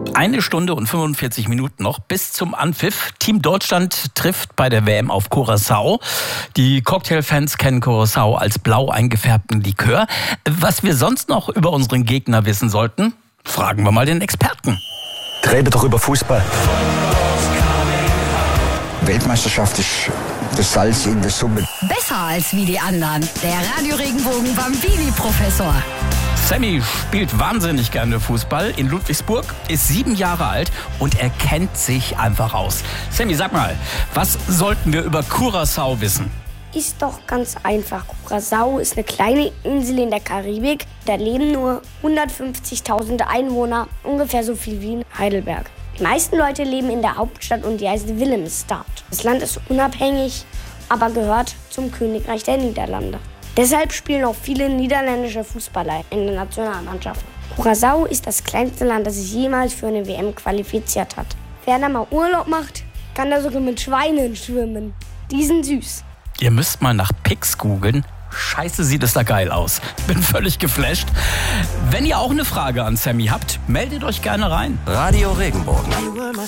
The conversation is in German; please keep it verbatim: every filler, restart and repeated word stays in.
Eine Stunde und fünfundvierzig Minuten noch bis zum Anpfiff. Team Deutschland trifft bei der W M auf Curaçao. Die Cocktailfans kennen Curaçao als blau eingefärbten Likör. Was wir sonst noch über unseren Gegner wissen sollten, fragen wir mal den Experten. Reden doch über Fußball. Weltmeisterschaft ist das Salz in der Suppe. Besser als wie die anderen. Der Radio Regenbogen Bambini-Professor. Sammy spielt wahnsinnig gerne Fußball in Ludwigsburg, ist sieben Jahre alt und er kennt sich einfach aus. Sammy, sag mal, was sollten wir über Curaçao wissen? Ist doch ganz einfach. Curaçao ist eine kleine Insel in der Karibik. Da leben nur hundertfünfzigtausend Einwohner, ungefähr so viel wie in Heidelberg. Die meisten Leute leben in der Hauptstadt und die heißt Willemstad. Das Land ist unabhängig, aber gehört zum Königreich der Niederlande. Deshalb spielen auch viele niederländische Fußballer in der Nationalmannschaft. Curaçao ist das kleinste Land, das sich jemals für eine W M qualifiziert hat. Wer da mal Urlaub macht, kann da sogar mit Schweinen schwimmen. Die sind süß. Ihr müsst mal nach Pics googeln. Scheiße, sieht es da geil aus. Bin völlig geflasht. Wenn ihr auch eine Frage an Sammy habt, meldet euch gerne rein. Radio Regenbogen.